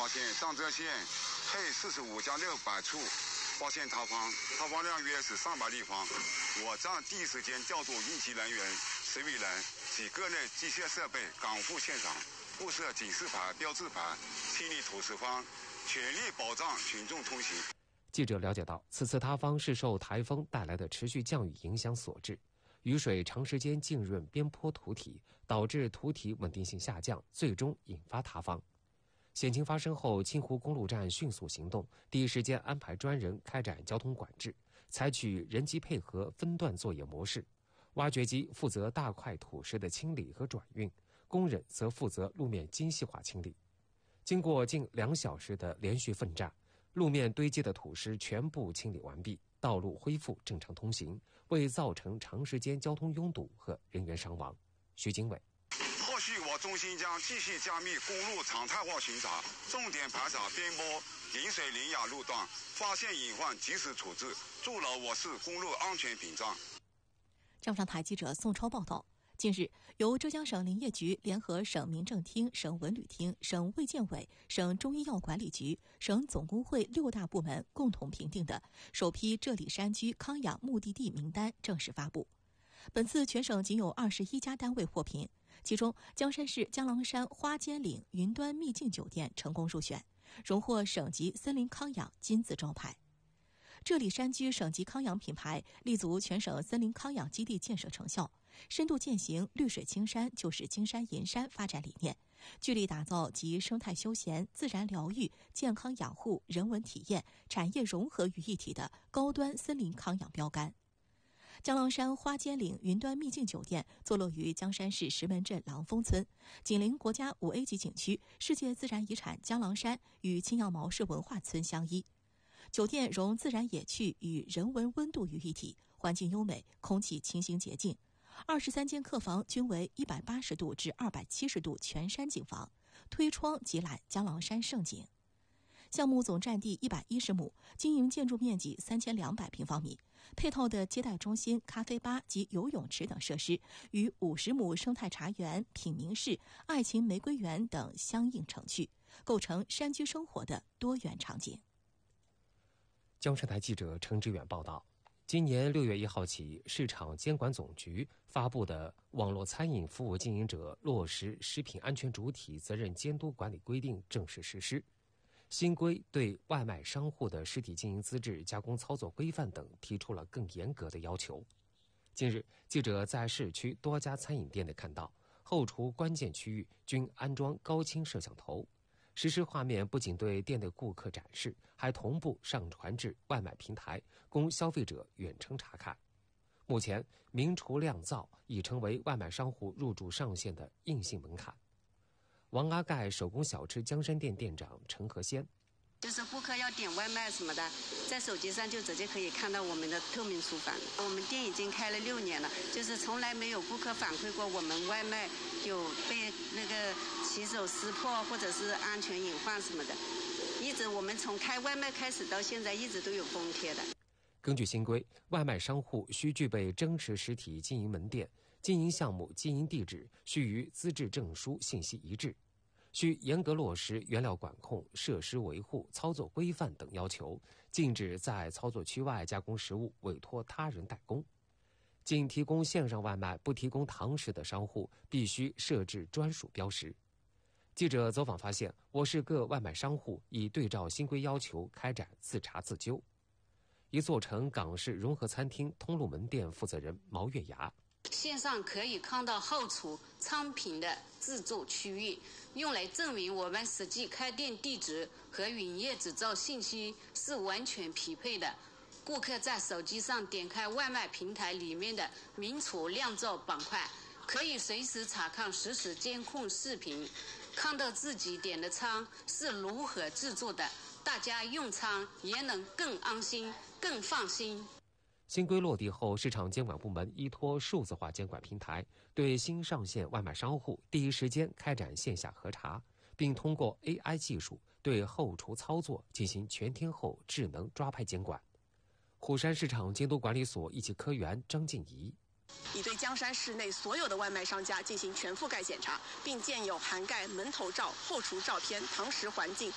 现张泽县配45家600处发现塌方，塌方量约是300立方。我站第一时间调度应急人员10余人及各类机械设备赶赴现场，布设警示牌、标志牌，清理土石方，全力保障群众通行。 记者了解到，此次塌方是受台风带来的持续降雨影响所致，雨水长时间浸润边坡土体，导致土体稳定性下降，最终引发塌方。险情发生后，清湖公路站迅速行动，第一时间安排专人开展交通管制，采取人机配合分段作业模式。挖掘机负责大块土石的清理和转运，工人则负责路面精细化清理。经过近2小时的连续奋战，路面堆积的土石全部清理完毕，道路恢复正常通行，未造成长时间交通拥堵和人员伤亡。徐经纬。 后续我中心将继续加密公路常态化巡查，重点排查边坡、临水林雅路段，发现隐患及时处置，筑牢我市公路安全屏障。 张上台记者宋超报道。近日，由浙江省林业局联合省民政厅、省文旅厅、省卫健委、省中医药管理局、省总工会6大部门共同评定的首批这里山居康养目的地名单正式发布。本次全省仅有21家单位获评，其中江山市江郎山花间岭云端秘境酒店成功入选，荣获省级森林康养金字招牌。这里山居省级康养品牌立足全省森林康养基地建设成效，深度践行绿水青山就是金山银山发展理念，聚力打造集生态休闲、自然疗愈、健康养护、人文体验、产业融合于一体的高端森林康养标杆。江郎山花间岭云端秘境酒店坐落于江山市石门镇郎峰村，紧邻国家5A 级景区世界自然遗产江郎山与青羊毛市文化村相依。酒店融自然野趣与人文温度于一体，环境优美，空气清新洁净。23间客房均为180度至270度全山景房，推窗即览江郎山胜景。项目总占地110亩，经营建筑面积3200平方米，配套的接待中心、咖啡吧及游泳池等设施，与50亩生态茶园、品茗室、爱情玫瑰园等相应成趣，构成山居生活的多元场景。 江山台记者陈志远报道，今年6月1号起，市场监管总局发布的《网络餐饮服务经营者落实食品安全主体责任监督管理规定》正式实施。新规对外卖商户的实体经营资质、加工操作规范等提出了更严格的要求。近日，记者在市区多家餐饮店内看到，后厨关键区域均安装高清摄像头。实时画面不仅对店内顾客展示，还同步上传至外卖平台，供消费者远程查看。目前，明厨亮灶已成为外卖商户入驻上线的硬性门槛。王阿盖手工小吃江山店店长陈和先， 就是顾客要点外卖什么的，在手机上就直接可以看到我们的透明厨房。我们店已经开了6年了，就是从来没有顾客反馈过我们外卖有被那个骑手撕破或者是安全隐患什么的。一直我们从开外卖开始到现在一直都有封贴的。 根据新规，外卖商户需具备真实实体经营门店，经营项目、经营地址须与资质证书信息一致，需严格落实原料管控、设施维护、操作规范等要求，禁止在操作区外加工食物委托他人代工。仅提供线上外卖不提供堂食的商户必须设置专属标识。记者走访发现，我市各外卖商户已对照新规要求开展自查自纠。一座城港式融合餐厅通路门店负责人毛月牙， 线上可以看到后厨餐品的制作区域，用来证明我们实际开店地址和营业执照信息是完全匹配的。顾客在手机上点开外卖平台里面的明厨亮灶板块，可以随时查看实时监控视频，看到自己点的餐是如何制作的，大家用餐也能更安心、更放心。 新规落地后，市场监管部门依托数字化监管平台，对新上线外卖商户第一时间开展线下核查，并通过 AI 技术对后厨操作进行全天候智能抓拍监管。虎山市场监督管理所一级科员张静怡， 已对江山市内所有的外卖商家进行全覆盖检查，并建有涵盖门头照、后厨照片、堂食环境、